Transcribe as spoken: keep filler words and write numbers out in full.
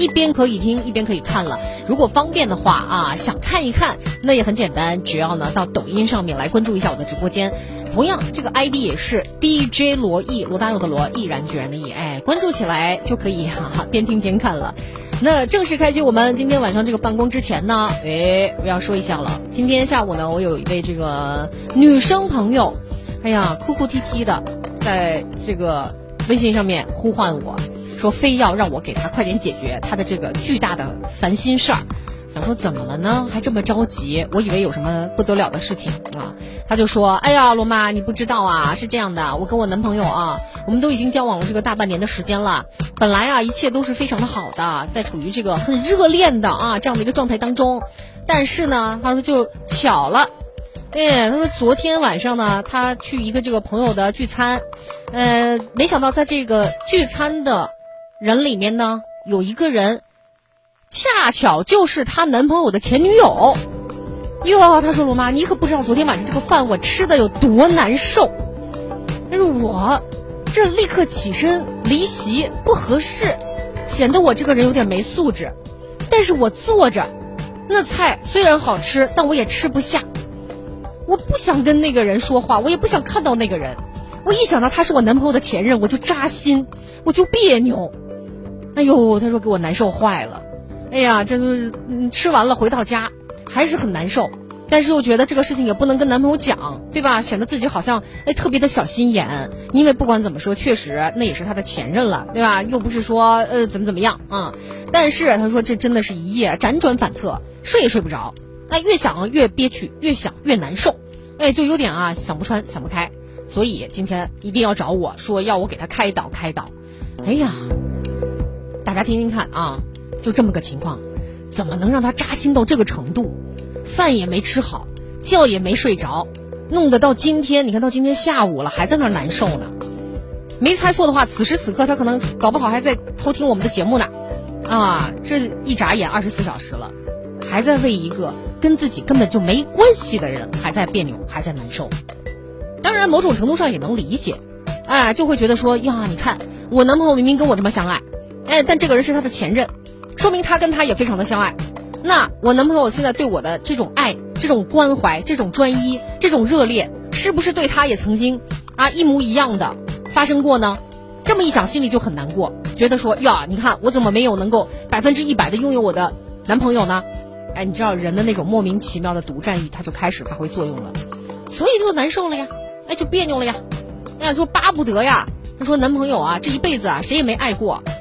一边可以听一边可以看了。如果方便的话啊，想看一看那也很简单，只要呢到抖音上面来关注一下我的直播间，同样这个 I D 也是 D J 罗毅，罗大佑的罗，毅然决然的毅，哎，关注起来就可以哈哈边听边看了。那正式开启我们今天晚上这个办公之前呢，哎，我要说一下了，今天下午呢，我有一位这个女生朋友，哎呀，哭哭啼啼的，在这个微信上面呼唤我，说非要让我给她快点解决她的这个巨大的烦心事儿。想说怎么了呢？还这么着急？我以为有什么不得了的事情啊。他就说：“哎呀，罗妈，你不知道啊，是这样的，我跟我男朋友啊，我们都已经交往了这个大半年的时间了。本来啊，一切都是非常的好的，在处于这个很热恋的啊这样的一个状态当中。但是呢，他说就巧了，哎，他说昨天晚上呢，他去一个这个朋友的聚餐，呃，没想到在这个聚餐的人里面呢，有一个人。”恰巧就是她男朋友的前女友哟，她说罗妈，你可不知道昨天晚上这个饭我吃的有多难受。但是我这立刻起身离席不合适，显得我这个人有点没素质。但是我坐着，那菜虽然好吃，但我也吃不下。我不想跟那个人说话，我也不想看到那个人。我一想到他是我男朋友的前任，我就扎心，我就别扭。哎呦，他说给我难受坏了。哎呀，这都是、嗯、吃完了回到家还是很难受，但是又觉得这个事情也不能跟男朋友讲，对吧？显得自己好像哎特别的小心眼，因为不管怎么说，确实那也是他的前任了，对吧？又不是说呃怎么怎么样啊、嗯。但是他说这真的是一夜辗转反侧，睡也睡不着，哎，越想越憋屈，越想越难受，哎，就有点啊想不穿想不开，所以今天一定要找我说要我给他开导开导。哎呀，大家听听看啊。就这么个情况，怎么能让他扎心到这个程度？饭也没吃好，觉也没睡着，弄得到今天，你看到今天下午了，还在那儿难受呢。没猜错的话，此时此刻他可能搞不好还在偷听我们的节目呢。啊，这一眨眼二十四小时了，还在为一个跟自己根本就没关系的人还在别扭，还在难受。当然，某种程度上也能理解，哎，就会觉得说呀，你看我男朋友明明跟我这么相爱，哎，但这个人是他的前任。说明他跟他也非常的相爱，那我男朋友现在对我的这种爱、这种关怀、这种专一、这种热烈，是不是对他也曾经啊一模一样的发生过呢？这么一想，心里就很难过，觉得说呀，你看我怎么没有能够百分之一百的拥有我的男朋友呢？哎，你知道人的那种莫名其妙的独占欲，它就开始发挥作用了，所以就难受了呀，哎，就别扭了呀，哎呀，说巴不得呀。他说男朋友啊，这一辈子啊，谁也没爱过，